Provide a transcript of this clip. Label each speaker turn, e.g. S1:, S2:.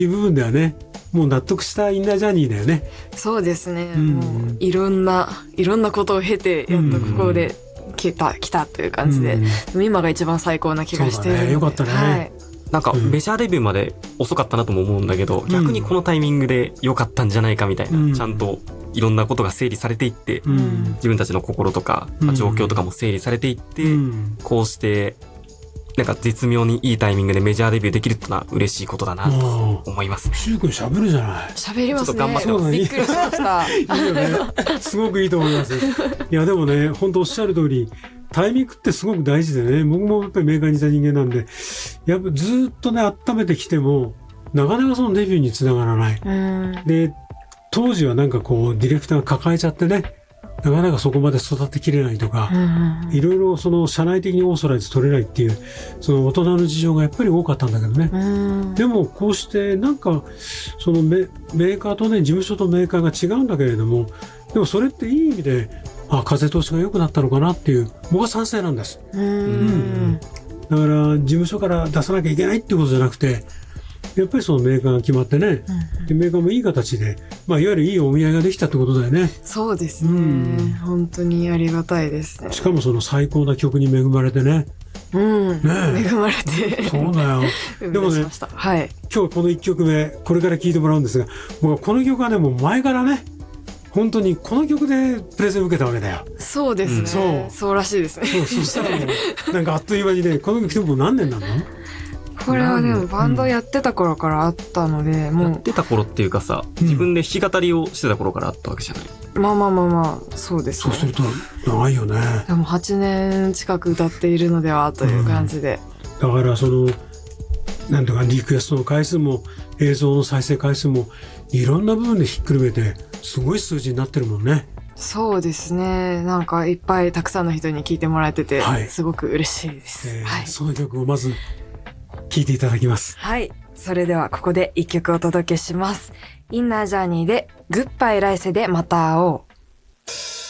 S1: いう部分ではね、もう納得したインナージャーニーだよね。
S2: そうですね、もういろんなことを経てやっとここで来たという感じで、今が一番最高な気がしているので。
S1: よかったね、はい、
S3: なんかメジャーデビューまで遅かったなとも思うんだけど、逆にこのタイミングで良かったんじゃないかみたいな、ちゃんといろんなことが整理されていって、自分たちの心とか、状況とかも整理されていって、こうしてなんか絶妙にいいタイミングでメジャーデビューできるってのは嬉しいことだなと思いますね。
S1: しゅうくん喋るじゃない。
S2: 喋りますね。
S3: ちょっと頑張ってます。
S2: びっくりしました。
S1: いいよね。すごくいいと思います。いやでもね、本当おっしゃる通り、タイミングってすごく大事でね、僕もやっぱりメーカーにいた人間なんで、やっぱずっとね、温めてきても、なかなかそのデビューにつながらない。で、当時はなんかこう、ディレクターが抱えちゃってね、なかなかそこまで育てきれないとか、いろいろその社内的にオーソライズ取れないっていう、その大人の事情がやっぱり多かったんだけどね。でもこうしてなんか、そのメーカーとね、事務所とメーカーが違うんだけれども、でもそれっていい意味で、風通しが良くなったのかなっていう、僕は賛成なんです。だから事務所から出さなきゃいけないっていうことじゃなくて、やっぱりそのメーカーが決まってね、でメーカーもいい形で、いわゆるいいお見合いができたってことだよね。
S2: そうですね、本当にありがたいですね。
S1: しかもその最高な曲に恵まれてね。
S2: 恵まれて。
S1: そうだよ。でもね、
S2: はい、
S1: 今日この1曲目、これから聴いてもらうんですが、僕はこの曲はね、もう前からね、本当にこの曲でプレゼンを受けたわけだよ。
S2: そうですね。そうらしいですね。
S1: そしたらもう、なんかあっという間にね、この曲でも何年なの？
S2: これはでもバンドやってた頃からあったので、もう
S3: やってた頃っていうかさ、自分で弾き語りをしてた頃からあったわけじゃない。
S2: そうですね。
S1: そうすると長いよね。
S2: でも8年近く歌っているのではという感じで、
S1: だからそのなんとかリクエストの回数も映像の再生回数もいろんな部分でひっくるめてすごい数字になってるもんね。
S2: そうですね。なんかいっぱいたくさんの人に聴いてもらえてて、すごく嬉しいです。
S1: その曲をまず聴いていただきます。
S2: はい。それではここで一曲お届けします。インナージャーニーでグッバイ来世でまた会おう。